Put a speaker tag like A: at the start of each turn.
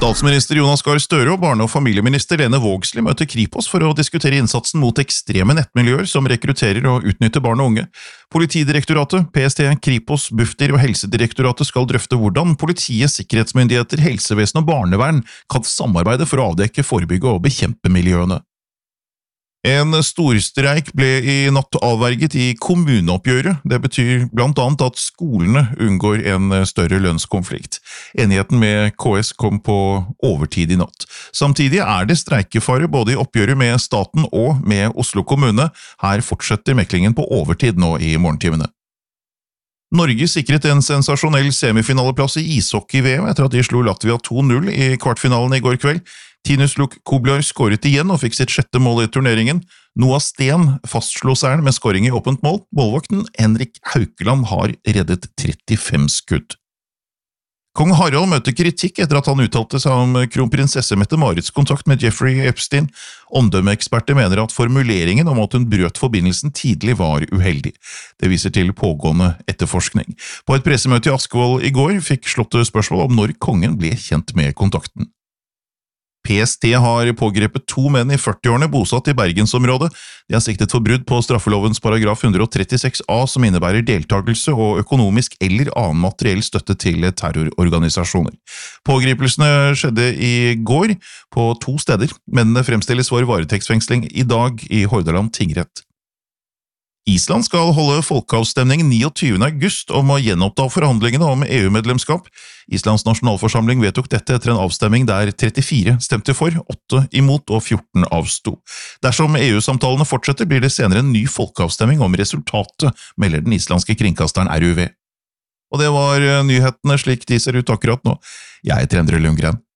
A: Statsminister Jonas Gahr Støre og barne- og familieminister Lene Vågslid møter Kripos for å diskutere innsatsen mot ekstreme nettmiljøer som rekrutterer og utnytter barn og unge. Politidirektoratet, PST, Kripos, Bufdir og Helsedirektoratet skal drøfte hvordan politiet, sikkerhetsmyndigheter, helsevesen og barnevern kan samarbeide for å avdekke, forebygge og bekjempe miljøene. En storstreik ble i natt avverget i kommuneoppgjøret. Det betyr blant annet at skolene unngår en større lønnskonflikt. Enigheten med KS kom på overtid i natt. Samtidig er det streikefare både i oppgjøret med staten og med Oslo kommune. Her fortsetter meklingen på overtid nå i morgentimene. Norge sikret en sensasjonell semifinaleplass i ishockey-VM etter at de slo Latvia 2-0 i kvartfinalen i går kveld. Tinus Luk Kublar skåret igjen og fikk sitt 6. mål i turneringen. Noah Sten fastslo seieren med skåring i åpent mål. Målvakten Henrik Haukeland har reddet 35 skudd. Kong Harald møter kritikk etter at han uttalte seg om kronprinsesse Mette-Marits kontakt med Jeffrey Epstein. Omdømmeeksperter mener at formuleringen om at hun brøt forbindelsen tidlig var uheldig. Det viser til pågående etterforskning. På et pressemøte i Askvoll i går fikk Slottet spørsmål om når kongen ble kjent med kontakten. PST har pågrepet 2 menn i 40-årene bosatt i Bergensområdet. De er siktet for brudd på straffelovens paragraf 136a som innebærer deltakelse og økonomisk eller annen materiell støtte til terrororganisasjoner. Pågripelsene skjedde i går på 2 steder. Mennene fremstilles for varetektsfengsling i dag i Hordaland tingrett. Island skal holde folkeavstemning 29. august om å gjenoppta forhandlingene om EU-medlemskap. Islands nasjonalforsamling vedtok dette etter en avstemning der 34 stemte for, 8 imot og 14 avsto. Dersom EU-samtalene fortsetter, blir det senere en ny folkeavstemning om resultatet, melder den islandske kringkasteren RUV. Og det var nyhetene slik de ser ut akkurat nå. Jeg heter Endre Lundgren.